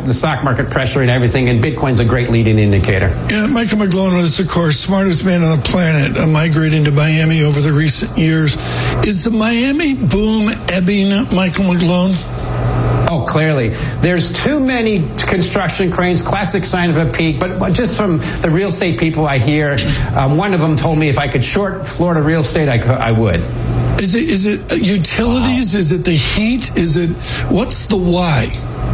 the stock market pressuring everything, and Bitcoin's a great leading indicator. Yeah, Michael McGlone was, of course, smartest man on the planet, migrating to Miami over the recent years. Is the Miami boom ebbing, Michael McGlone? Oh, clearly. There's too many construction cranes, classic sign of a peak, but just from the real estate people I hear, one of them told me if I could short Florida real estate, I would. Is it utilities? Wow. Is it the heat? What's the why?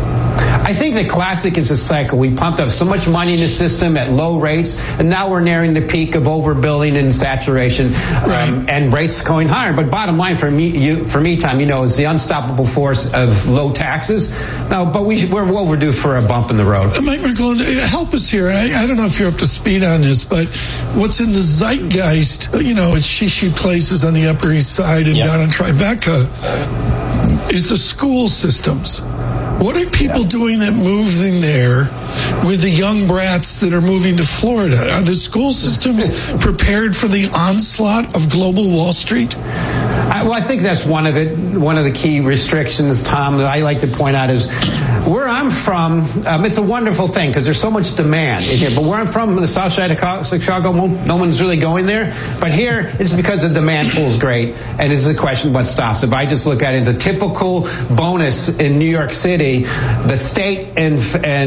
I think the classic is a cycle. We pumped up so much money in the system at low rates, and now we're nearing the peak of overbuilding and saturation, and rates going higher. But bottom line for me, Tom, is the unstoppable force of low taxes. No, but we're overdue for a bump in the road. Mike McGlone, help us here. I don't know if you're up to speed on this, but what's in the zeitgeist, it's Shishi places on the Upper East Side and down in Tribeca, is the school systems. What are people doing that moving there with the young brats that are moving to Florida? Are the school systems prepared for the onslaught of global Wall Street? I think that's one of the key restrictions, Tom, that I like to point out is where I'm from, it's a wonderful thing because there's so much demand in here. But where I'm from, the south side of Chicago, no one's really going there. But here, it's because the demand pool is great, and it's a question of what stops it. But I just look at it as a typical bonus in New York City. The state and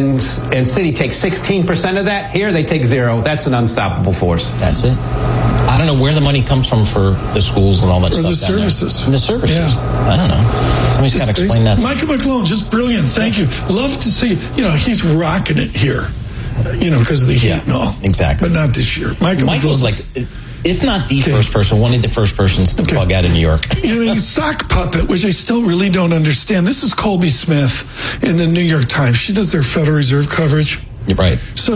city take 16% of that. Here, they take 0. That's an unstoppable force. That's it. I don't know where the money comes from for the schools and all that stuff. Or the services. The services. Yeah. I don't know. Somebody's got to explain that. Michael McGlone, just brilliant. Thank you. Love to see, he's rocking it here, because of the heat and all. Exactly. But not this year. Michael's like, if not the first person, one of the first persons to plug out in New York. Sock puppet, which I still really don't understand. This is Colby Smith in the New York Times. She does their Federal Reserve coverage. You're right. So,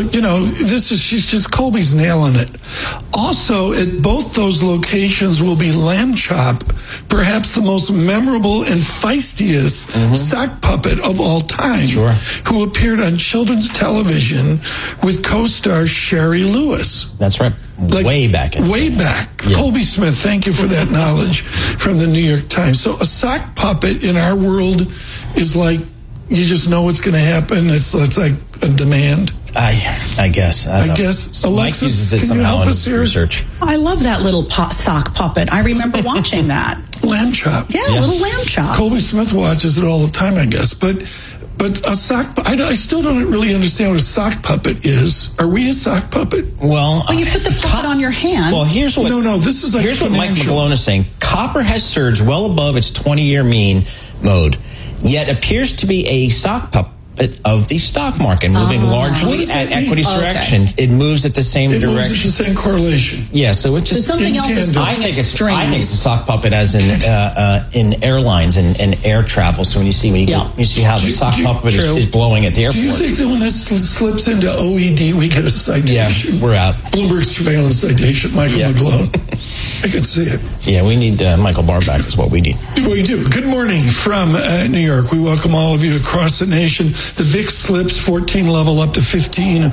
Colby's nailing it. Also, at both those locations will be Lamb Chop, perhaps the most memorable and feistiest sock puppet of all time, who appeared on children's television with co-star Sherry Lewis. That's right. Way back. Yeah. Colby Smith, thank you for that knowledge from the New York Times. So a sock puppet in our world is like, you just know what's going to happen. It's like a demand. I guess. I guess. Alexis, Mike uses it somehow in research. I love that little sock puppet. I remember watching that. Lamb Chop. Yeah, little Lamb Chop. Colby Smith watches it all the time, I guess. But a sock, I still don't really understand what a sock puppet is. Are we a sock puppet? Well, you put the puppet on your hand. Well, here's what. No, this is like here's what Mike McGlone is saying. Copper has surged well above its 20-year mean mode, yet appears to be a sock puppet of the stock market, moving largely at equity's direction. It moves at the same direction. Moves at the same correlation. Yeah, so it's just something else is I think it's a sock puppet as in airlines and air travel. So when you see you see how the sock puppet is blowing at the airport. Do you think that when this slips into OED, we get a citation? Yeah, we're out. Bloomberg surveillance citation, Michael McGlone. I can see it. Yeah, we need Michael Barr back is what we need. We do. Good morning from New York. We welcome all of you across the nation. The VIX slips 14 level up to 15.02.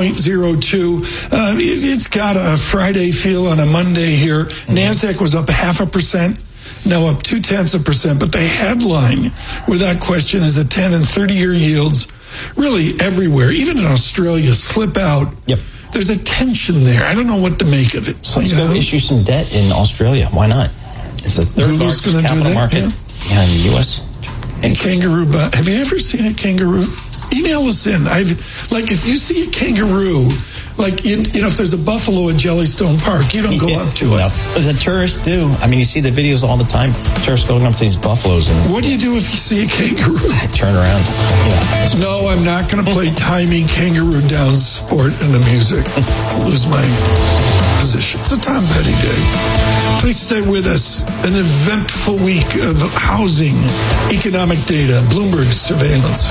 It's got a Friday feel on a Monday here. NASDAQ was up 0.5%. Now up 0.2%. But the headline, without question, is that 10 and 30-year yields really everywhere, even in Australia, slip out. Yep. There's a tension there. I don't know what to make of it. So let's go issue some debt in Australia. Why not? It's the third largest capital market in the U.S. And kangaroo. Have you ever seen a kangaroo? Email us in. If you see a kangaroo, if there's a buffalo at Jellystone Park, you don't go up to it. But the tourists do. I mean, you see the videos all the time. Tourists going up to these buffaloes. And what do you do if you see a kangaroo? I turn around. No, I'm not going to play timing kangaroo down sport in the music. Lose my position. It's a Tom Petty day. Please stay with us. An eventful week of housing, economic data, Bloomberg surveillance.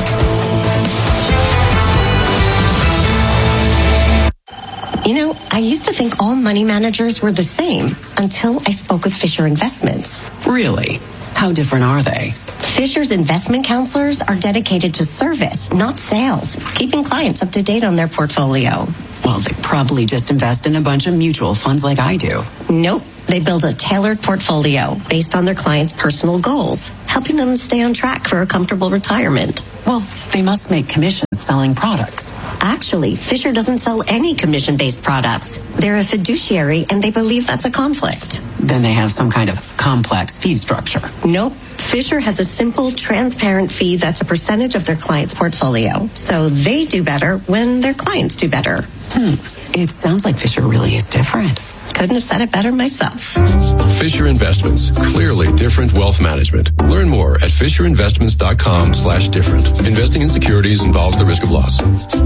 I used to think all money managers were the same until I spoke with Fisher Investments. Really? How different are they? Fisher's investment counselors are dedicated to service, not sales, keeping clients up to date on their portfolio. Well, they probably just invest in a bunch of mutual funds like I do. Nope. They build a tailored portfolio based on their clients' personal goals, helping them stay on track for a comfortable retirement. Well, they must make commissions selling products. Actually, Fisher doesn't sell any commission-based products. They're a fiduciary, and they believe that's a conflict. Then they have some kind of complex fee structure. Nope. Fisher has a simple, transparent fee that's a percentage of their client's portfolio. So they do better when their clients do better. It sounds like Fisher really is different. Couldn't have said it better myself. Fisher Investments. Clearly different wealth management. Learn more at FisherInvestments.com/different. Investing in securities involves the risk of loss.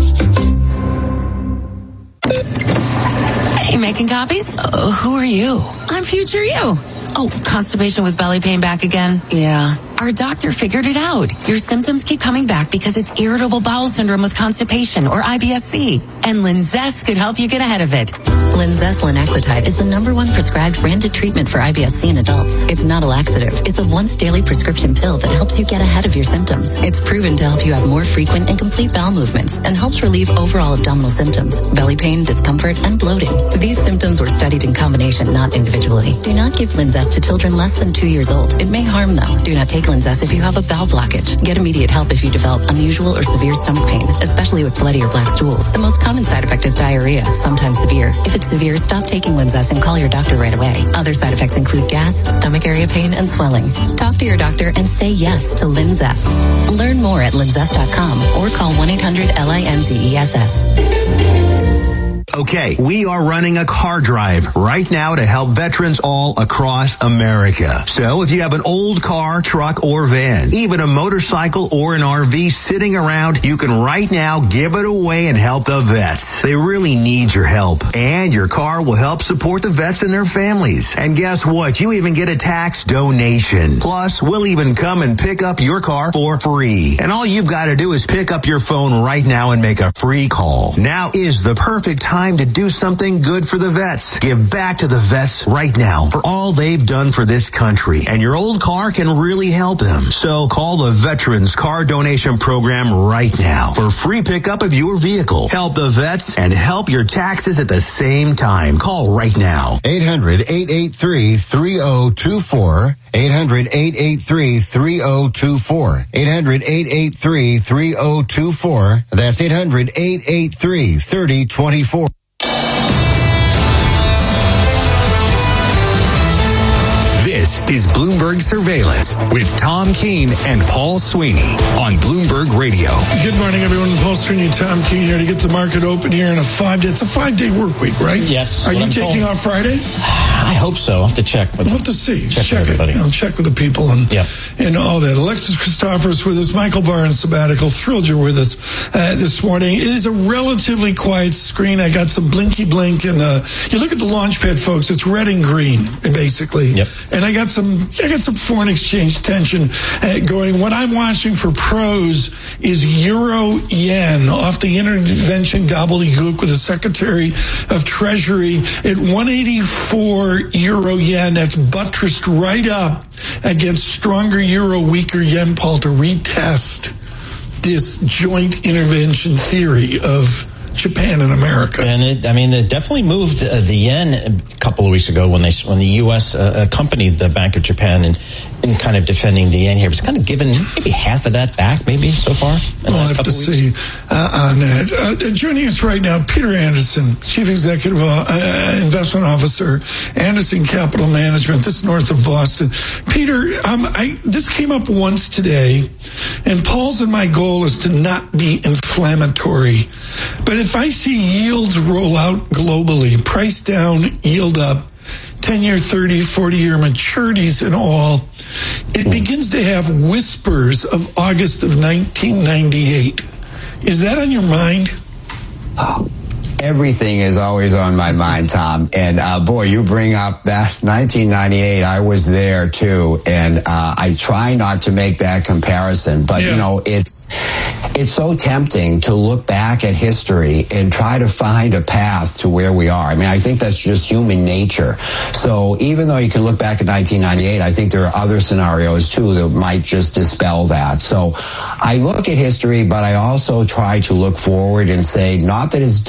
Hey, making copies? Who are you? I'm future you. Oh, constipation with belly pain back again? Yeah. Our doctor figured it out. Your symptoms keep coming back because it's irritable bowel syndrome with constipation, or IBS-C. And Linzess could help you get ahead of it. Linzess linaclotide is the #1 prescribed branded treatment for IBS-C in adults. It's not a laxative. It's a once-daily prescription pill that helps you get ahead of your symptoms. It's proven to help you have more frequent and complete bowel movements and helps relieve overall abdominal symptoms, belly pain, discomfort, and bloating. These symptoms were studied in combination, not individually. Do not give Linzess to children less than 2 years old. It may harm them. Do not take Linzess if you have a bowel blockage. Get immediate help if you develop unusual or severe stomach pain, especially with bloody or black stools. The most common side effect is diarrhea, sometimes severe. If it's severe, stop taking Linzess and call your doctor right away. Other side effects include gas, stomach area pain, and swelling. Talk to your doctor and say yes to Linzess. Learn more at linzess.com or call 1-800-LINZESS. Okay, we are running a car drive right now to help veterans all across America. So if you have an old car, truck, or van, even a motorcycle or an RV sitting around, you can right now give it away and help the vets. They really need your help. And your car will help support the vets and their families. And guess what? You even get a tax donation. Plus, we'll even come and pick up your car for free. And all you've got to do is pick up your phone right now and make a free call. Now is the perfect time to do something good for the vets. Give back to the vets right now for all they've done for this country. And your old car can really help them. So call the Veterans Car Donation Program right now for free pickup of your vehicle. Help the vets and help your taxes at the same time. Call right now. 800-883-3024. 800-883-3024. 800-883-3024. That's 800-883-3024. This is Bloomberg Surveillance with Tom Keene and Paul Sweeney on Bloomberg Radio. Good morning, everyone. Paul Sweeney, Tom Keene here to get the market open here in a 5-day. It's a 5-day work week, right? Yes. Are you taking off Friday? I hope so. I'll have to check. We'll have to see. Check everybody. I'll check with the people and all that. Alexis Christophorous with us. Michael Barr in sabbatical. Thrilled you're with us this morning. It is a relatively quiet screen. I got some blinky blink, and you look at the Launchpad, folks. It's red and green, basically. Yep. And I got some foreign exchange tension going. What I'm watching for pros is Euro Yen off the intervention gobbledygook with the Secretary of Treasury at 184 Euro Yen. That's buttressed right up against stronger Euro, weaker Yen, Paul, to retest this joint intervention theory of Japan and America. And it definitely moved the yen a couple of weeks ago when the U.S. accompanied the Bank of Japan in kind of defending the yen here. It's kind of given maybe half of that back, maybe so far. We'll have to see on that. Joining us right now, Peter Anderson, Chief Executive Investment Officer, Anderson Capital Management. This is north of Boston. Peter, this came up once today, and Paul's and my goal is to not be inflammatory. But if I see yields roll out globally, price down, yield up, 10-year, 30, 40-year maturities and all, it begins to have whispers of August of 1998. Is that on your mind? Everything is always on my mind, Tom. And boy, you bring up that 1998. I was there too, and I try not to make that comparison. But you know, it's so tempting to look back at history and try to find a path to where we are. I mean, I think that's just human nature. So even though you can look back at 1998, I think there are other scenarios too that might just dispel that. So I look at history, but I also try to look forward and say, not that it's different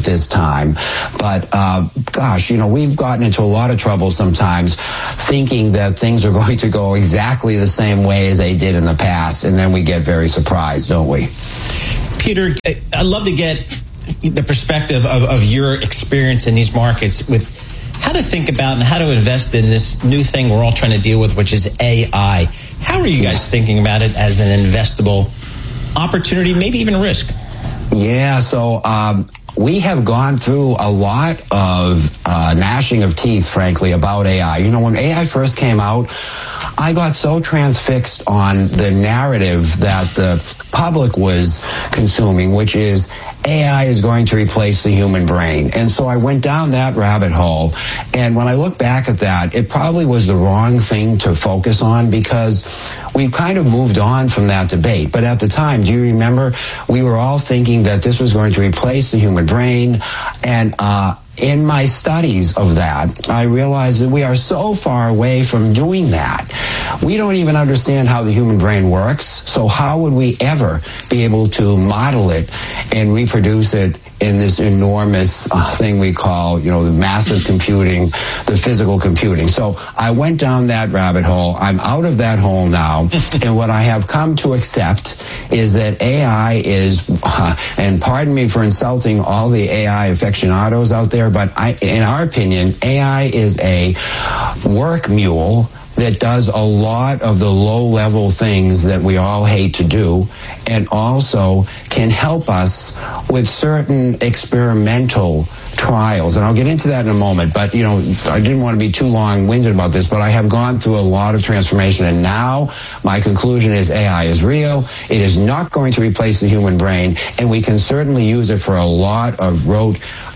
this time. But gosh, we've gotten into a lot of trouble sometimes thinking that things are going to go exactly the same way as they did in the past, and then we get very surprised, don't we? Peter, I'd love to get the perspective of your experience in these markets with how to think about and how to invest in this new thing we're all trying to deal with, which is AI. How are you guys thinking about it as an investable opportunity, maybe even risk? Yeah, so we have gone through a lot of gnashing of teeth, frankly, about AI. When AI first came out, I got so transfixed on the narrative that the public was consuming, which is AI is going to replace the human brain. And so I went down that rabbit hole. And when I look back at that, it probably was the wrong thing to focus on because we've kind of moved on from that debate. But at the time, do you remember, we were all thinking that this was going to replace the human brain. And in my studies of that, I realized that we are so far away from doing that. We don't even understand how the human brain works. So how would we ever be able to model it and reproduce it in this enormous thing we call, the massive computing, the physical computing? So I went down that rabbit hole. I'm out of that hole now. And what I have come to accept is that AI is, and pardon me for insulting all the AI aficionados out there, but in our opinion, AI is a work mule that does a lot of the low-level things that we all hate to do, and also can help us with certain experimental trials. And I'll get into that in a moment, but I didn't want to be too long-winded about this, but I have gone through a lot of transformation, and now my conclusion is AI is real. It is not going to replace the human brain, and we can certainly use it for a lot of rote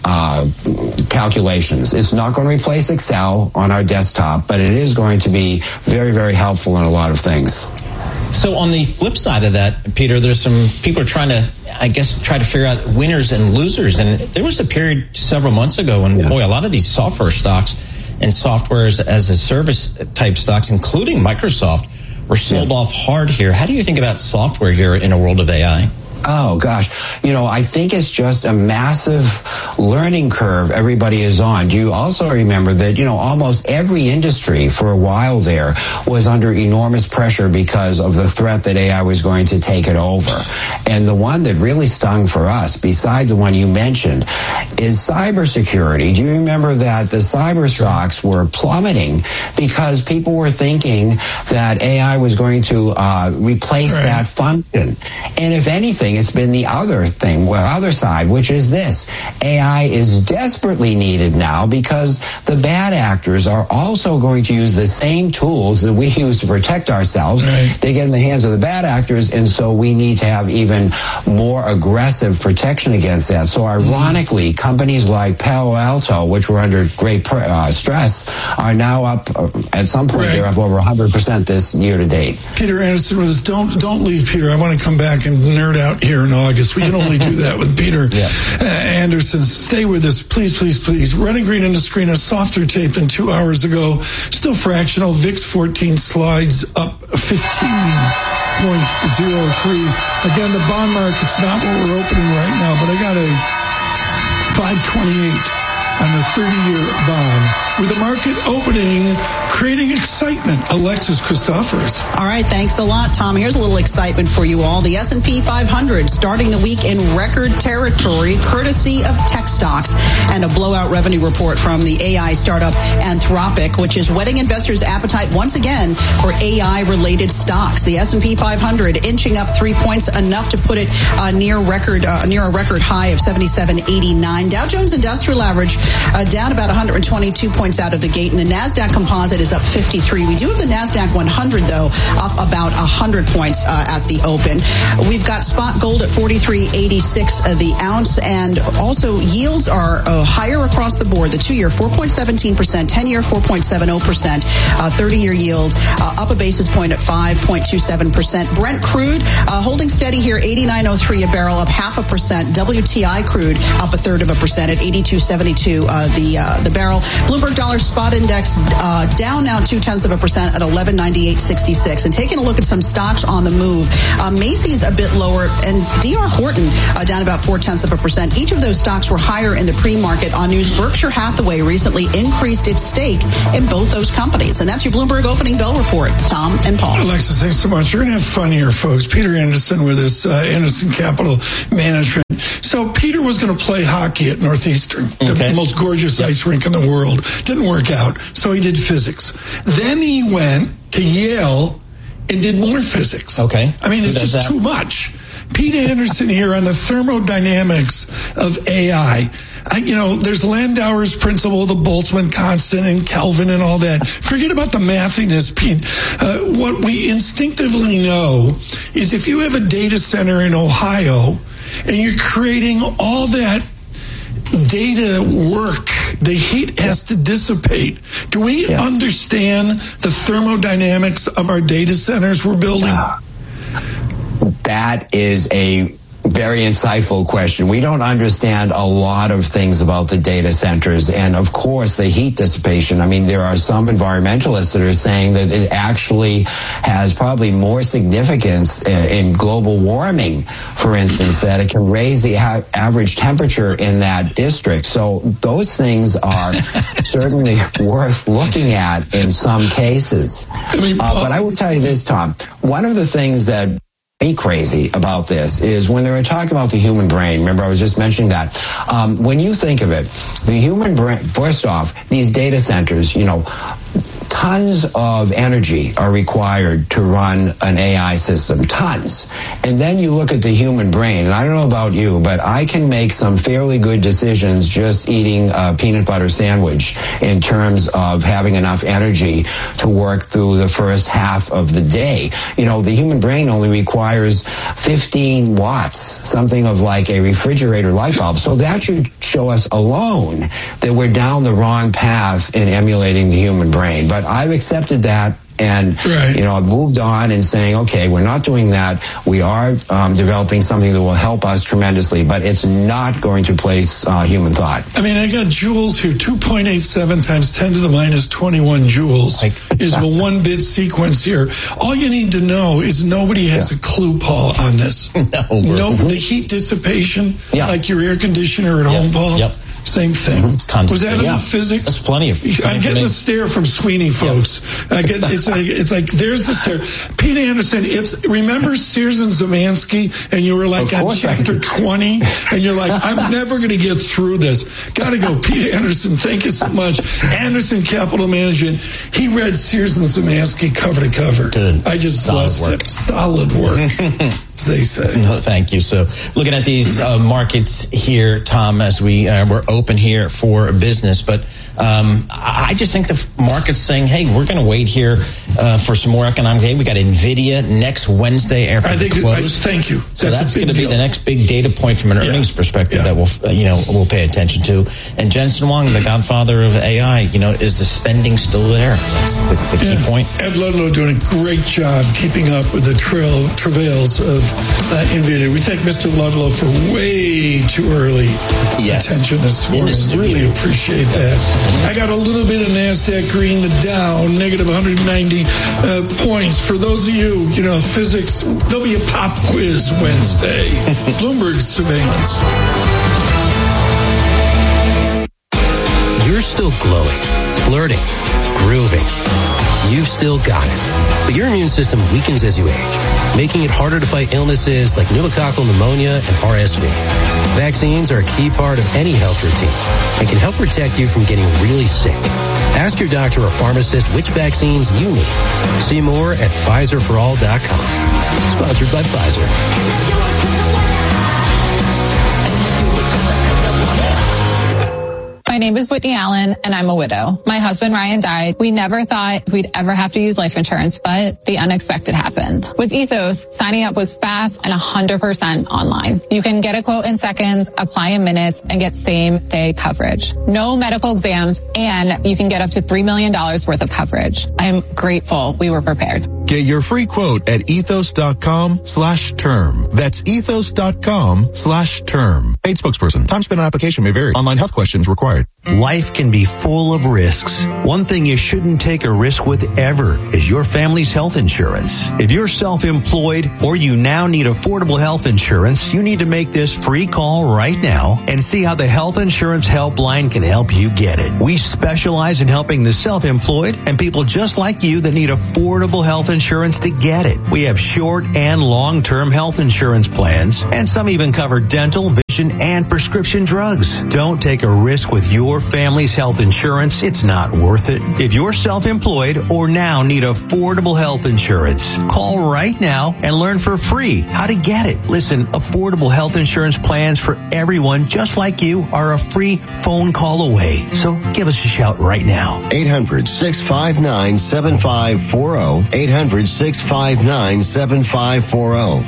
calculations. It's not going to replace Excel on our desktop, but it is going to be very, very helpful in a lot of things. So on the flip side of that, Peter, there's some people trying to, try to figure out winners and losers. And there was a period several months ago when, a lot of these software stocks and software as a service type stocks, including Microsoft, were sold off hard here. How do you think about software here in a world of AI? Oh, gosh. I think it's just a massive learning curve everybody is on. Do you also remember that, almost every industry for a while there was under enormous pressure because of the threat that AI was going to take it over? And the one that really stung for us, besides the one you mentioned, is cybersecurity. Do you remember that the cyber stocks were plummeting because people were thinking that AI was going to replace that function? And if anything, it's been the other side, which is this. AI is desperately needed now because the bad actors are also going to use the same tools that we use to protect ourselves. They get in the hands of the bad actors, and so we need to have even more aggressive protection against that. So ironically, companies like Palo Alto, which were under great stress, are now up, at some point, they're up over 100% this year to date. Peter Anderson with us. Don't leave, Peter. I want to come back and nerd out here in August. We can only do that with Peter Anderson. Stay with us, please, please, please. Running green on the screen, a softer tape than 2 hours ago. Still fractional. VIX 14 slides up 15.03. Again, the bond market's not what we're opening right now, but I got a 528 on the 30-year bond. With the market opening, creating excitement. Alexis Christoforous. All right, thanks a lot, Tom. Here's a little excitement for you all. The S&P 500 starting the week in record territory, courtesy of tech stocks, and a blowout revenue report from the AI startup Anthropic, which is whetting investors' appetite once again for AI-related stocks. The S&P 500 inching up 3 points, enough to put it near a record high of 77.89. Dow Jones Industrial Average down about 122 points out of the gate, and the NASDAQ Composite is up 53. We do have the NASDAQ 100, though, up about 100 points at the open. We've got spot gold at 43.86 the ounce, and also yields are higher across the board. The 2-year 4.17%, 10-year 4.70%, 30-year yield up a basis point at 5.27%. Brent crude holding steady here, 89.03 a barrel, up 0.5%. WTI crude up 1/3% at 82.72 the barrel. Bloomberg Dollar Spot Index down down now 0.2% at 1198.66. And taking a look at some stocks on the move, Macy's a bit lower, and D.R. Horton down about 0.4%. Each of those stocks were higher in the pre-market. On news, Berkshire Hathaway recently increased its stake in both those companies. And that's your Bloomberg Opening Bell report. Tom and Paul. Alexis, thanks so much. We're going to have fun here, folks. Peter Anderson with us, Anderson Capital Management. So Peter was going to play hockey at Northeastern, the most gorgeous ice rink in the world. Didn't work out, so he did physics. Then he went to Yale and did more physics. Okay. I mean, it's just too much. Pete Anderson here on the thermodynamics of AI. There's Landauer's principle, the Boltzmann constant, and Kelvin and all that. Forget about the mathiness, Pete. What we instinctively know is if you have a data center in Ohio and you're creating all that data work, the heat has to dissipate. Do we understand the thermodynamics of our data centers we're building? That is a very insightful question. We don't understand a lot of things about the data centers and, of course, the heat dissipation. I mean, there are some environmentalists that are saying that it actually has probably more significance in global warming, for instance, that it can raise the average temperature in that district. So those things are certainly worth looking at in some cases. But I will tell you this, Tom, one of the things that me crazy about this is when they were talking about the human brain. Remember, I was just mentioning that. When you think of it, the human brain, first off, these data centers, tons of energy are required to run an AI system, tons. And then you look at the human brain, and I don't know about you, but I can make some fairly good decisions just eating a peanut butter sandwich in terms of having enough energy to work through the first half of the day. The human brain only requires 15 watts, something of like a refrigerator light bulb. So that should show us alone that we're down the wrong path in emulating the human brain. But I've accepted that and, I've moved on and saying, okay, we're not doing that. We are developing something that will help us tremendously, but it's not going to replace human thought. I mean, I got joules here. 2.87 times 10 to the minus 21 joules is a 1-bit sequence here. All you need to know is nobody has a clue, Paul, on this. No, the heat dissipation, like your air conditioner at home, Paul. Yep. Same thing. Was that enough physics? That's plenty of. I'm getting the stare from Sweeney, folks. It's like there's the stare. Pete Anderson. Remember Sears and Zemansky, and you were like on chapter 20, and you're like, I'm never going to get through this. Got to go, Pete Anderson. Thank you so much. Anderson Capital Management. He read Sears and Zemansky cover to cover. Good. I just blessed it. Solid work. As they say. No, thank you. So, looking at these markets here, Tom, as we're open here for business, but I just think the market's saying, "Hey, we're going to wait here for some more economic data." We got Nvidia next Wednesday after the close. Thank you. So that's going to be the next big data point from an earnings perspective that we'll pay attention to. And Jensen Huang, the godfather of AI, is the spending still there? That's the key point. Ed Ludlow doing a great job keeping up with the travails of NVIDIA. We thank Mr. Ludlow for way too early attention this morning. Really appreciate that. I got a little bit of NASDAQ green, the Dow, negative 190 points. For those of you, physics, there'll be a pop quiz Wednesday. Bloomberg Surveillance. You're still glowing, flirting, grooving. You've still got it. But your immune system weakens as you age, making it harder to fight illnesses like pneumococcal pneumonia and RSV. Vaccines are a key part of any health routine and can help protect you from getting really sick. Ask your doctor or pharmacist which vaccines you need. See more at PfizerForAll.com. Sponsored by Pfizer. My name is Whitney Allen, and I'm a widow. My husband, Ryan, died. We never thought we'd ever have to use life insurance, but the unexpected happened. With Ethos, signing up was fast and 100% online. You can get a quote in seconds, apply in minutes, and get same-day coverage. No medical exams, and you can get up to $3 million worth of coverage. I am grateful we were prepared. Get your free quote at ethos.com/term. That's ethos.com/term. Paid spokesperson. Time spent on application may vary. Online health questions required. Life can be full of risks. One thing you shouldn't take a risk with ever is your family's health insurance. If you're self-employed or you now need affordable health insurance, you need to make this free call right now and see how the Health Insurance Helpline can help you get it. We specialize in helping the self-employed and people just like you that need affordable health insurance to get it. We have short and long-term health insurance plans, and some even cover dental, vision, and prescription drugs. Don't take a risk with your family's health insurance. It's not worth it. If you're self-employed or now need affordable health insurance, call right now and learn for free how to get it. Listen, affordable health insurance plans for everyone just like you are a free phone call away. So give us a shout right now. 800-659-7540. 800-659-7540.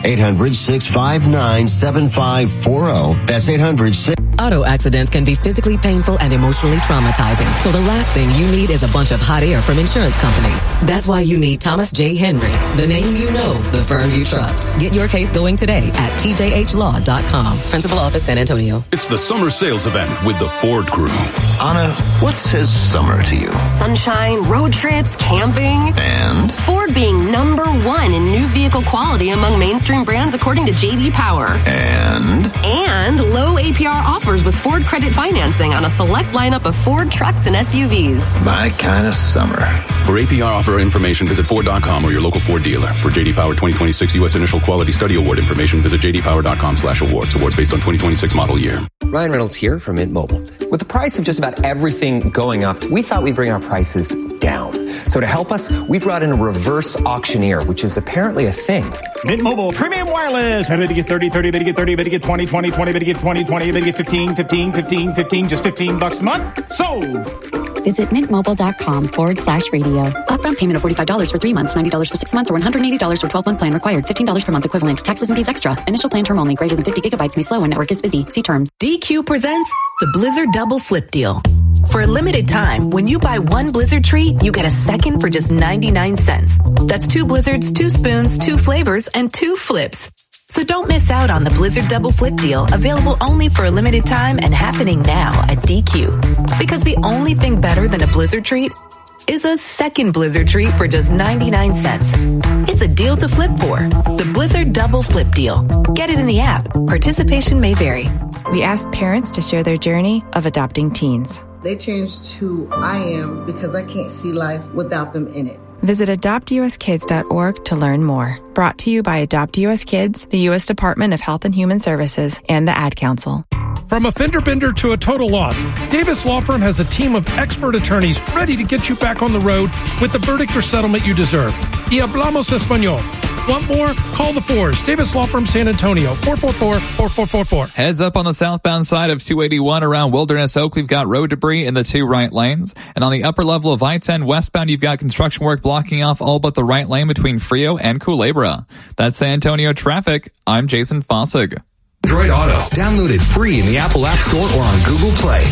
800-659-7540. That's 800-659-7540. Auto accidents can be physically painful and emotionally traumatizing. So the last thing you need is a bunch of hot air from insurance companies. That's why you need Thomas J. Henry, the name you know, the firm you trust. Get your case going today at tjhlaw.com. Principal Office, San Antonio. It's the summer sales event with the Ford Crew. Anna, what says summer to you? Sunshine, road trips, camping. And? Ford being #1 in new vehicle quality among mainstream brands according to J.D. Power. And low APR offers with Ford credit financing on a select lineup of Ford trucks and SUVs. My kind of summer. For APR offer information, visit Ford.com or your local Ford dealer. For J.D. Power 2026 U.S. Initial Quality Study Award information, visit jdpower.com/awards. Awards based on 2026 model year. Ryan Reynolds here from Mint Mobile. With the price of just about everything going up, we thought we'd bring our prices down. So to help us, we brought in a reverse auctioneer, which is apparently a thing. Mint Mobile Premium Wireless. How did you get 30, 30, bid you get 30, bid you get 20, 20, 20, bid you get 20, 20, bid you get 15, 15, 15, 15, just $15 a month? Sold! Visit mintmobile.com/radio. Upfront payment of $45 for 3 months, $90 for 6 months, or $180 for 12-month plan required. $15 per month equivalent. Taxes and fees extra. Initial plan term only. Greater than 50 gigabytes may slow when network is busy. See terms. DQ presents the Blizzard Double Flip Deal. For a limited time, when you buy one Blizzard treat, you get a second for just 99 cents. That's 2 Blizzards, 2 spoons, 2 flavors, and 2 flips. So don't miss out on the Blizzard Double Flip Deal, available only for a limited time and happening now at DQ. Because the only thing better than a Blizzard treat is a second Blizzard treat for just 99 cents. It's a deal to flip for. The Blizzard Double Flip Deal. Get it in the app. Participation may vary. We asked parents to share their journey of adopting teens. They changed who I am because I can't see life without them in it. Visit adoptuskids.org to learn more. Brought to you by Adopt US Kids, the U.S. Department of Health and Human Services, and the Ad Council. From a fender bender to a total loss, Davis Law Firm has a team of expert attorneys ready to get you back on the road with the verdict or settlement you deserve. Y hablamos español. Want more? Call the Fours. Davis Law Firm, San Antonio, 444-4444. Heads up on the southbound side of 281 around Wilderness Oak. We've got road debris in the 2 right lanes. And on the upper level of I-10 westbound, you've got construction work blocking off all but the right lane between Frio and Culebra. That's San Antonio traffic. I'm Jason Fossig. Android Auto. Download it free in the Apple App Store or on Google Play.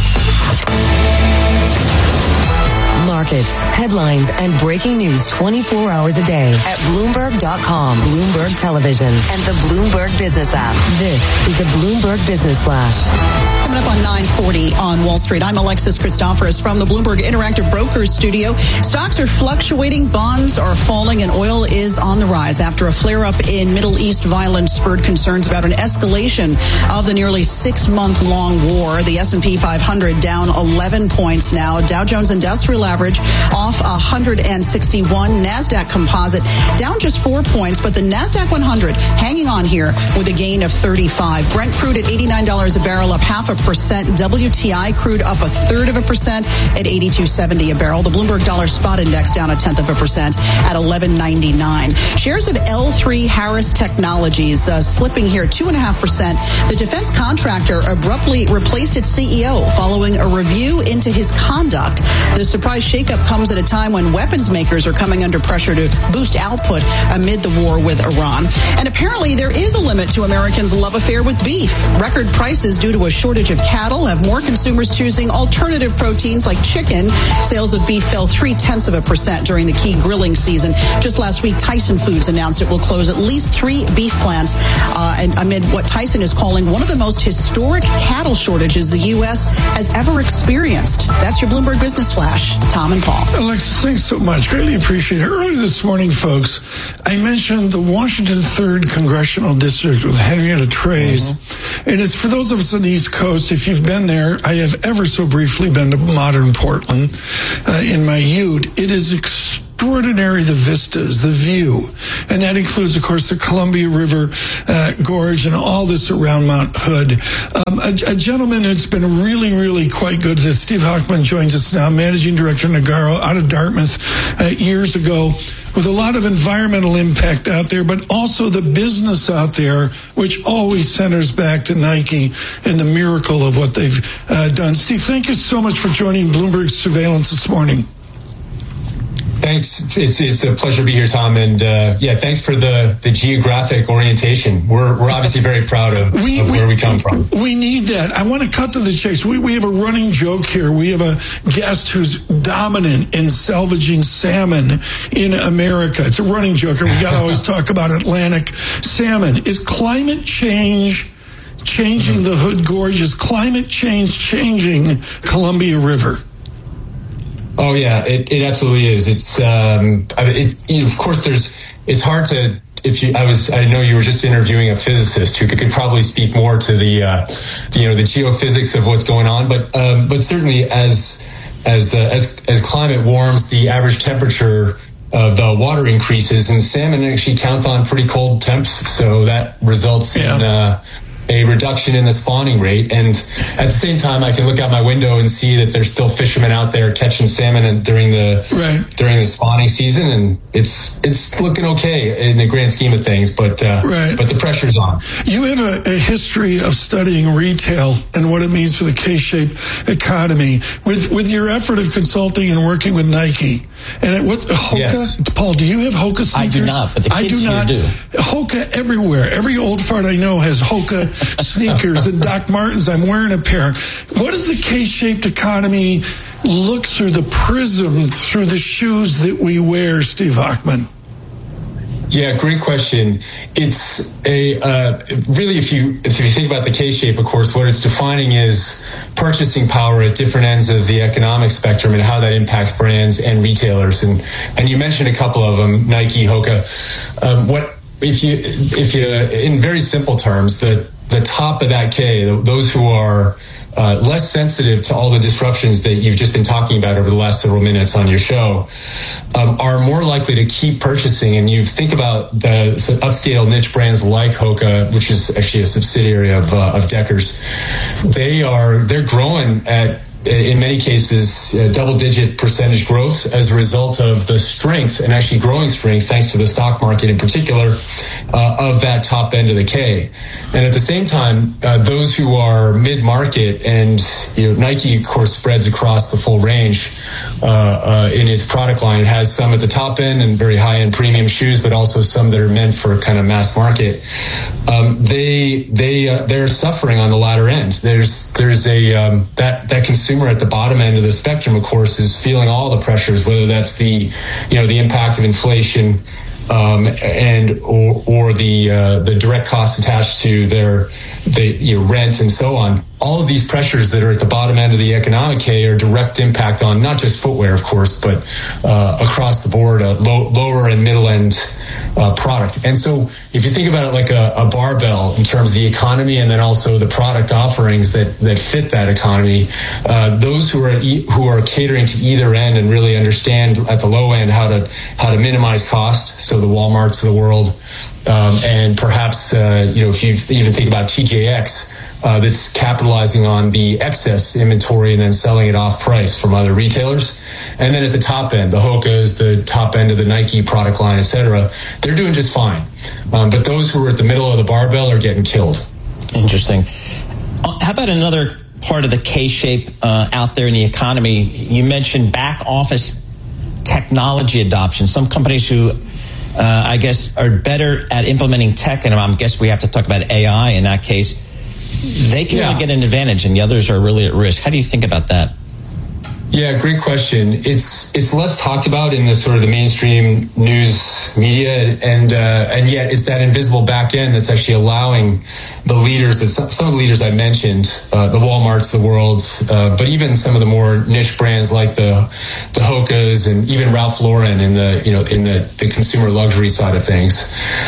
Markets, headlines, and breaking news 24 hours a day at Bloomberg.com, Bloomberg Television, and the Bloomberg Business app. This is the Bloomberg Business Flash. Coming up on 9:40 on Wall Street, I'm Alexis Christoforous from the Bloomberg Interactive Brokers studio. Stocks are fluctuating, bonds are falling, and oil is on the rise after a flare-up in Middle East violence spurred concerns about an escalation of the nearly 6-month-long war. The S&P 500 down 11 points now. Dow Jones Industrial Average off 161. NASDAQ Composite down just 4 points, but the NASDAQ 100 hanging on here with a gain of 35. Brent crude at $89 a barrel, up 0.5%. WTI crude up 1/3% at $82.70 a barrel. The Bloomberg Dollar Spot Index down 0.1% at $11.99. Shares of L3 Harris Technologies slipping here 2.5%. The defense contractor abruptly replaced its CEO following a review into his conduct. The surprise shake shakeup comes at a time when weapons makers are coming under pressure to boost output amid the war with Iran. And apparently there is a limit to Americans' love affair with beef. Record prices due to a shortage of cattle have more consumers choosing alternative proteins like chicken. Sales of beef fell 0.3% during the key grilling season. Just last week, Tyson Foods announced it will close at least 3 beef plants and amid what Tyson is calling one of the most historic cattle shortages the U.S. has ever experienced. That's your Bloomberg Business Flash. Tom and Paul. Alexis, thanks so much. Greatly appreciate it. Earlier this morning, folks, I mentioned the Washington 3rd Congressional District with Henrietta Trey's. And it's for those of us on the East Coast, if you've been there, I have ever so briefly been to modern Portland in my youth. It is extraordinary, the vistas, the view. And that includes, of course, the Columbia River Gorge and all this around Mount Hood. A gentleman that's been really, really quite good at this, Steve Hochman, joins us now, Managing Director Nagarro out of Dartmouth years ago, with a lot of environmental impact out there, but also the business out there, which always centers back to Nike and the miracle of what they've done. Steve, thank you so much for joining Bloomberg Surveillance this morning. Thanks. It's a pleasure to be here, Tom. And thanks for the geographic orientation. We're obviously very proud of where we come from. We need that. I want to cut to the chase. We have a running joke here. We have a guest who's dominant in salvaging salmon in America. It's a running joke. We got to always talk about Atlantic salmon. Is climate change changing the Hood Gorge? Is climate change changing Columbia River? Oh yeah, it absolutely is. It's of course it's hard to I know you were just interviewing a physicist who could probably speak more to the geophysics of what's going on, but certainly as climate warms, the average temperature of the water increases, and salmon actually count on pretty cold temps, so that results in a reduction in the spawning rate. And at the same time, I can look out my window and see that there's still fishermen out there catching salmon during the spawning season, and it's looking okay in the grand scheme of things. But the pressure's on. You have a history of studying retail and what it means for the K-shaped economy with your effort of consulting and working with Nike. And what Hoka? Yes. Paul, do you have Hoka sneakers? I do not, but the kids here do. Hoka everywhere. Every old fart I know has Hoka sneakers and Doc Martens. I'm wearing a pair. What does the K-shaped economy look through the prism through the shoes that we wear, Steve Hochman? Yeah, great question. It's really, if you think about the K-shape, of course, what it's defining is purchasing power at different ends of the economic spectrum and how that impacts brands and retailers. And you mentioned a couple of them, Nike, Hoka. If you in very simple terms, the top of that K, those who are less sensitive to all the disruptions that you've just been talking about over the last several minutes on your show, are more likely to keep purchasing. And you think about the upscale niche brands like Hoka, which is actually a subsidiary of Deckers. They're growing at, in many cases, double-digit percentage growth as a result of the strength, and actually growing strength, thanks to the stock market in particular, of that top end of the K. And at the same time, those who are mid-market, and Nike, of course, spreads across the full range in its product line. It has some at the top end and very high-end premium shoes, but also some that are meant for kind of mass market. They're suffering on the latter end. There's that consumer at the bottom end of the spectrum, of course, is feeling all the pressures, whether that's the impact of inflation, or the direct costs attached to their rent and so on. All of these pressures that are at the bottom end of the economic K are direct impact on not just footwear, of course, but across the board, lower and middle end product. And so if you think about it like a barbell in terms of the economy and then also the product offerings that fit that economy, those who are catering to either end and really understand at the low end how to minimize cost, so the Walmarts of the world, and perhaps if you even think about TJX, that's capitalizing on the excess inventory and then selling it off price from other retailers. And then at the top end, the Hokas, the top end of the Nike product line, etc., they're doing just fine. But those who are at the middle of the barbell are getting killed. Interesting. How about another part of the K-shape out there in the economy. You mentioned back office technology adoption. Some companies who, I guess, are better at implementing tech, and I guess we have to talk about AI in that case, they can really get an advantage, and the others are really at risk. How do you think about that? Yeah, great question. It's less talked about in the sort of the mainstream news media, and yet it's that invisible back end that's actually allowing the leaders, some of the leaders I mentioned, the Walmarts of the world, but even some of the more niche brands like the Hokas and even Ralph Lauren in the consumer luxury side of things,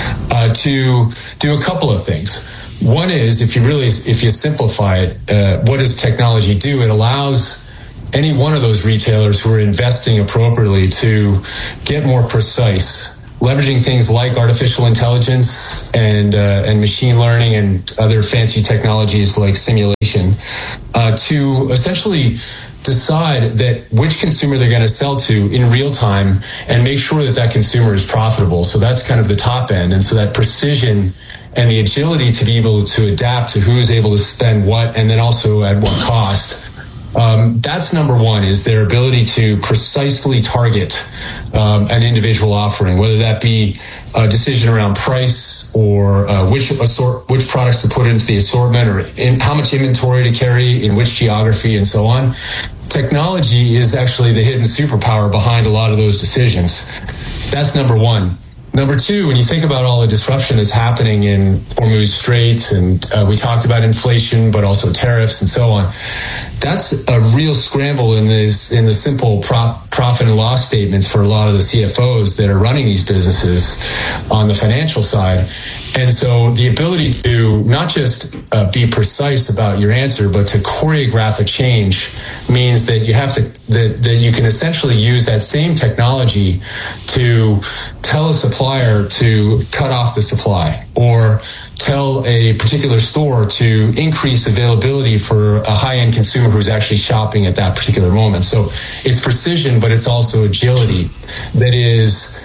to do a couple of things. One is, if you simplify it, what does technology do? It allows any one of those retailers who are investing appropriately to get more precise, leveraging things like artificial intelligence and machine learning and other fancy technologies like simulation, to essentially decide that which consumer they're going to sell to in real time and make sure that consumer is profitable. So that's kind of the top end. And so that precision and the agility to be able to adapt to who is able to spend what and then also at what cost. That's number one, is their ability to precisely target an individual offering, whether that be a decision around price or which products to put into the assortment or how much inventory to carry in which geography and so on. Technology is actually the hidden superpower behind a lot of those decisions. That's number one. Number two, when you think about all the disruption that's happening in Hormuz Strait, and we talked about inflation, but also tariffs and so on, that's a real scramble in the simple profit and loss statements for a lot of the CFOs that are running these businesses on the financial side. And so the ability to not just be precise about your answer, but to choreograph a change means that you have to that you can essentially use that same technology to tell a supplier to cut off the supply, or tell a particular store to increase availability for a high-end consumer who's actually shopping at that particular moment. So it's precision, but it's also agility that is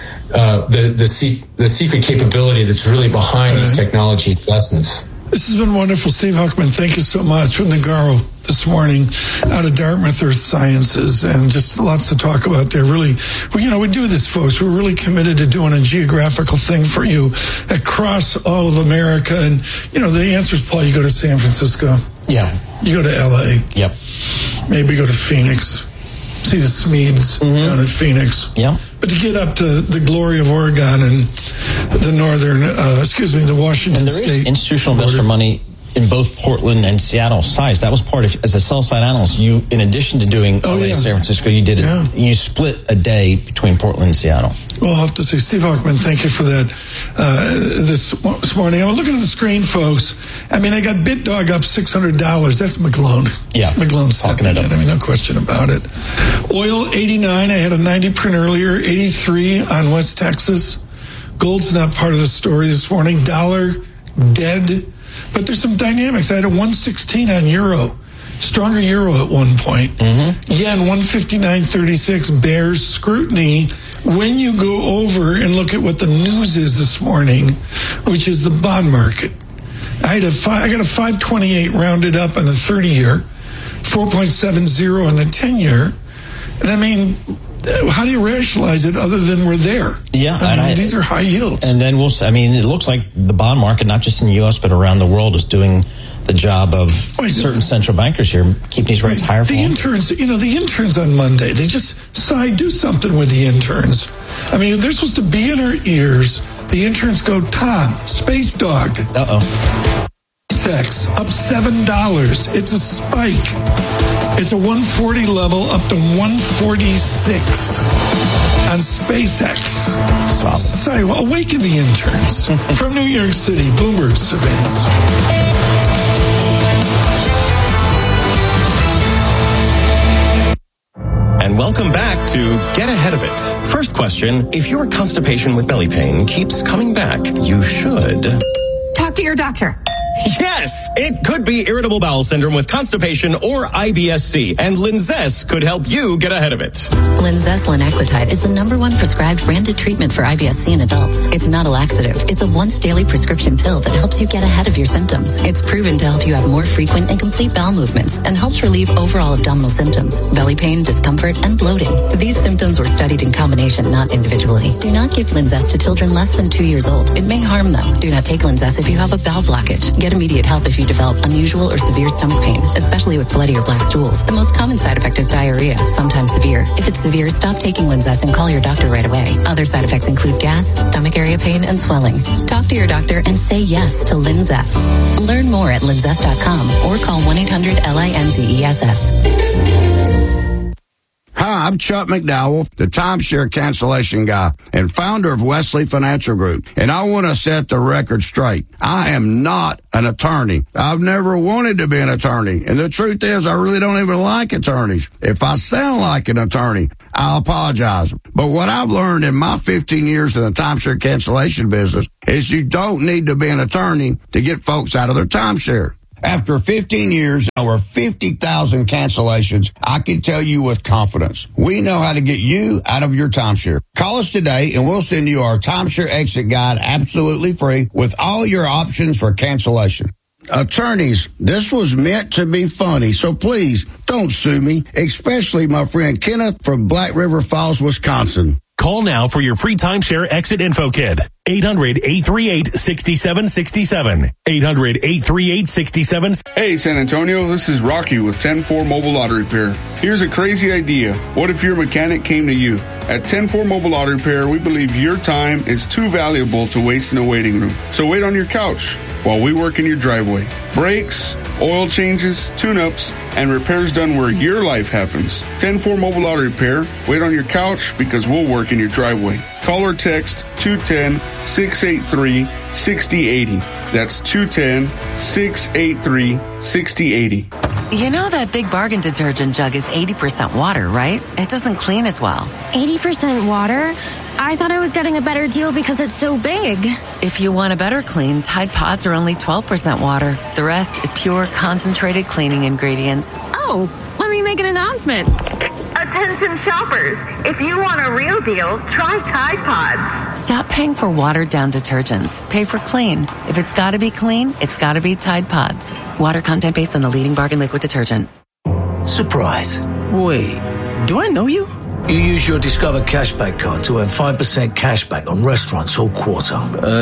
the secret capability that's really behind these technology investments. This has been wonderful. Steve Huckman, thank you so much. From Nagaro this morning out of Dartmouth Earth Sciences, and just lots to talk about there. Really, we do this, folks. We're really committed to doing a geographical thing for you across all of America. And, the answer is, Paul, you go to San Francisco. Yeah. You go to L.A. Yep. Maybe go to Phoenix. See the Smedes down in Phoenix. Yeah. But to get up to the glory of Oregon and the Washington State. And there is institutional investor money in both Portland and Seattle size. That was part of, as a sell-side analyst, you, in addition to doing LA, San Francisco, you did it. You split a day between Portland and Seattle. Well, I'll have to say, Steve Huckman, thank you for that this morning. I was looking at the screen, folks. I got BitDog up $600. That's McGlone. Yeah. McGlone's talking it up. No question about it. Oil, 89. I had a 90 print earlier, 83 on West Texas. Gold's not part of the story this morning. Dollar, dead. But there's some dynamics. I had a 116 on euro. Stronger euro at one point. Yen, 159.36. Bears scrutiny when you go over and look at what the news is this morning, which is the bond market. I got a 528 rounded up on the 30-year, 4.70 on the 10-year. And how do you rationalize it other than we're there? Yeah. These are high yields. And then it looks like the bond market, not just in the U.S., but around the world, is doing the job of certain central bankers here, keep these rates higher for the interns. The interns on Monday, they just do something with the interns. They're supposed to be in our ears. The interns go, Tom, Space Dog. Sex up $7. It's a spike. It's a 140 level up to 146 on SpaceX. So awaken the interns. From New York City, Bloomberg Surveillance. And welcome back to Get Ahead of It. First question, if your constipation with belly pain keeps coming back, you should talk to your doctor. Yes, it could be irritable bowel syndrome with constipation or IBS-C, and Linzess could help you get ahead of it. Linzess linaclotide is the #1 prescribed branded treatment for IBS-C in adults. It's not a laxative. It's a once-daily prescription pill that helps you get ahead of your symptoms. It's proven to help you have more frequent and complete bowel movements and helps relieve overall abdominal symptoms, belly pain, discomfort, and bloating. These symptoms were studied in combination, not individually. Do not give Linzess to children less than 2 years old. It may harm them. Do not take Linzess if you have a bowel blockage. Get immediate help if you develop unusual or severe stomach pain, especially with bloody or black stools. The most common side effect is diarrhea, sometimes severe. If it's severe, stop taking Linzess and call your doctor right away. Other side effects include gas, stomach area pain, and swelling. Talk to your doctor and say yes to Linzess. Learn more at linzess.com or call 1-800-LINZESS. Hi, I'm Chuck McDowell, the timeshare cancellation guy and founder of Wesley Financial Group. And I want to set the record straight. I am not an attorney. I've never wanted to be an attorney. And the truth is, I really don't even like attorneys. If I sound like an attorney, I apologize. But what I've learned in my 15 years in the timeshare cancellation business is you don't need to be an attorney to get folks out of their timeshare. After 15 years, over 50,000 cancellations, I can tell you with confidence, we know how to get you out of your timeshare. Call us today and we'll send you our timeshare exit guide absolutely free with all your options for cancellation. Attorneys, this was meant to be funny, so please don't sue me, especially my friend Kenneth from Black River Falls, Wisconsin. Call now for your free timeshare exit info kit. 800-838-6767. 800-838-6767. Hey, San Antonio, this is Rocky with 10-4 Mobile Auto Repair. Here's a crazy idea. What if your mechanic came to you? At 10-4 Mobile Auto Repair, we believe your time is too valuable to waste in a waiting room. So wait on your couch while we work in your driveway. Brakes, oil changes, tune-ups, and repairs done where your life happens. 10-4 Mobile Auto Repair. Wait on your couch because we'll work in your driveway. Call or text 210-683-6080. That's 210-683-6080. You know that Big Bargain detergent jug is 80% water, right? It doesn't clean as well. 80% water? I thought I was getting a better deal because it's so big. If you want a better clean, Tide Pods are only 12% water. The rest is pure concentrated cleaning ingredients. Oh, let me make an announcement. Attention shoppers, if you want a real deal, try Tide Pods. Stop paying for watered-down detergents. Pay for clean. If it's got to be clean, it's got to be Tide Pods. Water content based on the leading bargain liquid detergent. Surprise. Wait, do I know you? You use your Discover Cashback card to earn 5% cashback on restaurants all quarter.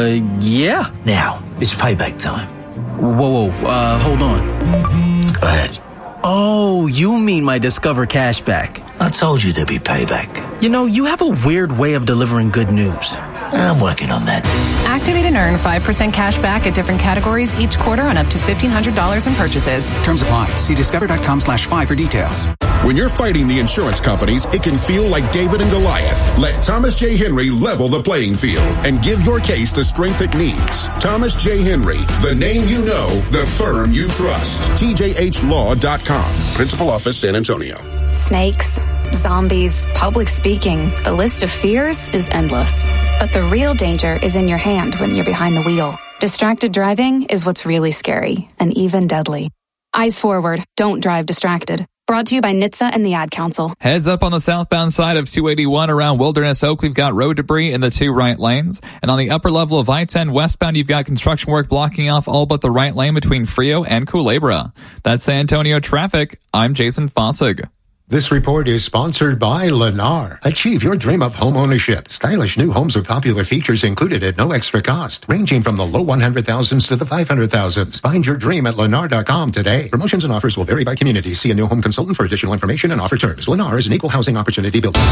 Yeah. Now, it's payback time. Whoa, hold on. Go ahead. Oh, you mean my Discover Cashback. I told you there'd be payback. You know, you have a weird way of delivering good news. I'm working on that. Activate and earn 5% cash back at different categories each quarter on up to $1,500 in purchases. Terms apply. See discover.com/5 for details. When you're fighting the insurance companies, it can feel like David and Goliath. Let Thomas J. Henry level the playing field and give your case the strength it needs. Thomas J. Henry, the name you know, the firm you trust. TJHLaw.com. Principal Office, San Antonio. Snakes, zombies, public speaking. The list of fears is endless. But the real danger is in your hand when you're behind the wheel. Distracted driving is what's really scary and even deadly. Eyes forward. Don't drive distracted. Brought to you by NHTSA and the Ad Council. Heads up on the southbound side of 281 around Wilderness Oak. We've got road debris in the two right lanes. And on the upper level of I-10 westbound, you've got construction work blocking off all but the right lane between Frio and Culebra. That's San Antonio traffic. I'm Jason Fossig. This report is sponsored by Lennar. Achieve your dream of home ownership. Stylish new homes with popular features included at no extra cost, ranging from the low 100,000s to the 500,000s. Find your dream at Lennar.com today. Promotions and offers will vary by community. See a new home consultant for additional information and offer terms. Lennar is an equal housing opportunity builder.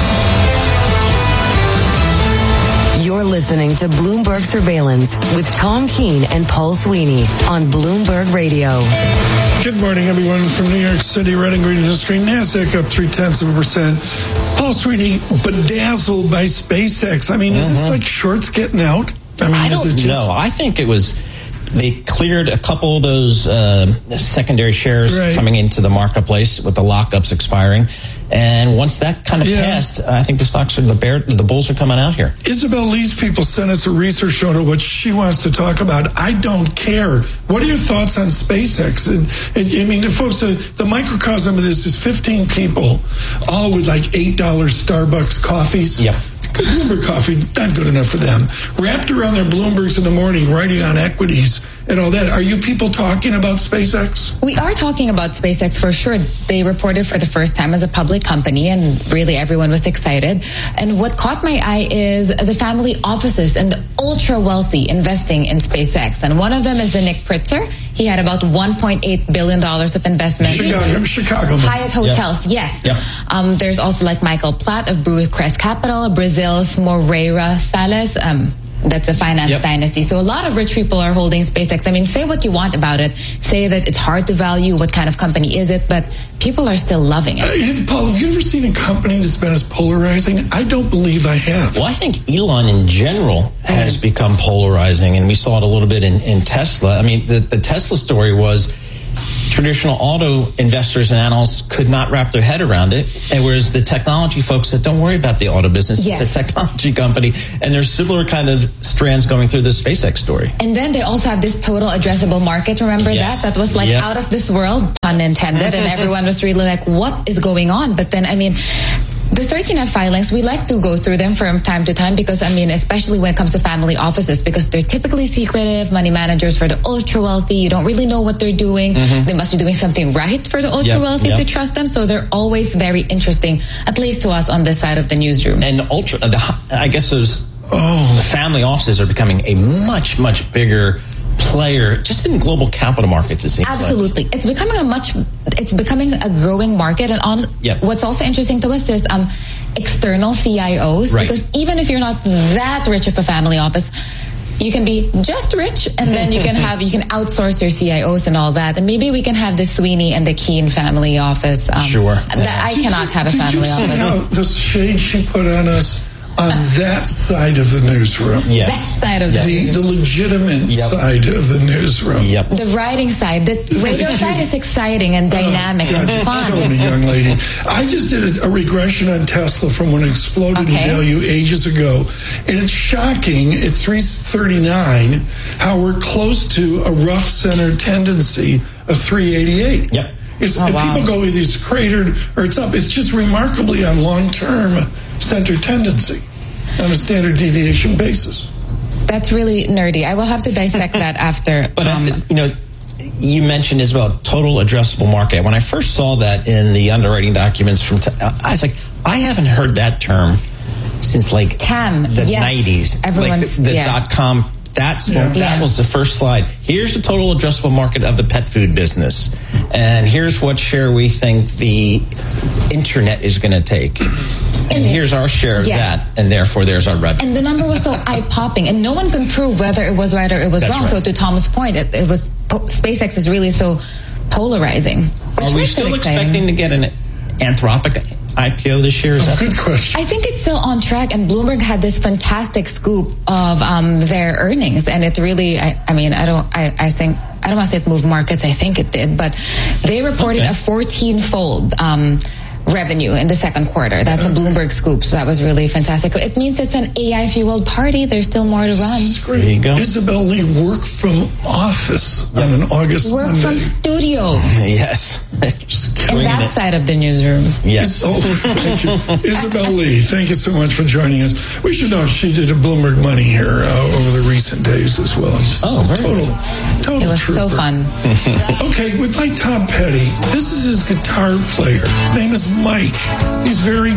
You're listening to Bloomberg Surveillance with Tom Keene and Paul Sweeney on Bloomberg Radio. Good morning, everyone, from New York City, Red and Green Industry. NASDAQ up 0.3%. Paul Sweeney bedazzled by SpaceX. I mean, is this like shorts getting out? I don't know. I think it was they cleared a couple of those secondary shares coming into the marketplace with the lockups expiring. And once that kind of passed, I think the stocks are the bulls are coming out here. Isabel Lee's people sent us a research note of what she wants to talk about. I don't care. What are your thoughts on SpaceX? I mean, folks, the microcosm of this is 15 people, all with like $8 Starbucks coffees. Yep. Bloomberg coffee, not good enough for them. Wrapped around their Bloombergs in the morning, writing on equities and all that. Are you people talking about SpaceX? We are talking about SpaceX for sure. They reported for the first time as a public company, and really everyone was excited. And what caught my eye is the family offices and the ultra wealthy investing in SpaceX. And one of them is the Nick Pritzker. He had about $1.8 billion of investment. Chicago. Hyatt Hotels, yes. Yep. There's also like Michael Platt of Brewcrest Capital, Brazil's Moreira Salles. That's a finance dynasty. So a lot of rich people are holding SpaceX. I mean, say what you want about it. Say that it's hard to value. What kind of company is it? But people are still loving it. Paul, have you ever seen a company that's been as polarizing? I don't believe I have. Well, I think Elon in general has become polarizing, and we saw it a little bit in Tesla. I mean, the Tesla story was traditional auto investors and analysts could not wrap their head around it, and whereas the technology folks said, don't worry about the auto business, it's a technology company, and there's similar kind of strands going through the SpaceX story. And then they also have this total addressable market, remember that? That was like out of this world, pun intended, and everyone was really like, what is going on? But then, I mean, the 13F filings, we like to go through them from time to time because, I mean, especially when it comes to family offices, because they're typically secretive, money managers for the ultra wealthy. You don't really know what they're doing. They must be doing something right for the ultra wealthy to trust them. So they're always very interesting, at least to us on this side of the newsroom. And I guess those the family offices are becoming a much, much bigger player just in global capital markets, it seems. Absolutely. Like. It's becoming a growing market, and what's also interesting to us is external CIOs, because even if you're not that rich of a family office, you can be just rich, and then you can outsource your CIOs and all that, and maybe we can have the Sweeney and the Keene family office. Sure. I cannot have a family office. Did you see how the shade she put on us? On that side of the newsroom. Yes. That side of the newsroom. The legitimate side of the newsroom. Yep. The writing side. The radio side is exciting and dynamic and fun. Tell me, young lady. I just did a regression on Tesla from when it exploded in value ages ago. And it's shocking at 339 how we're close to a rough center tendency of 388. Yep. People go with these cratered or it's up. It's just remarkably on long-term center tendency on a standard deviation basis. That's really nerdy. I will have to dissect that after. But you mentioned as well total addressable market. When I first saw that in the underwriting documents I was like, I haven't heard that term since like TAM, the 90s. Everyone's like the .com. That was the first slide. Here's the total addressable market of the pet food business. And here's what share we think the internet is going to take. And here's our share of that. And therefore, there's our revenue. And the number was so eye-popping. And no one can prove whether it was right or it was wrong. Right. So to Tom's point, it was SpaceX is really so polarizing. Are we still expecting to get an Anthropic IPO this year? Good question. I think it's still on track, and Bloomberg had this fantastic scoop of their earnings, and it really, I don't want to say it moved markets. I think it did, but they reported a 14-fold revenue in the second quarter. That's a Bloomberg scoop, so that was really fantastic. It means it's an AI-fueled party. There's still more to run. There you go. Isabel Lee, work from office on an August Work Monday. from studio. Yes. In that side of the newsroom. Yes. Thank you. Isabel Lee, thank you so much for joining us. We should know she did a Bloomberg Money here over the recent days as well. Just total It was trooper. so fun. Okay, we play Tom Petty. This is his guitar player. His name is Mike. He's very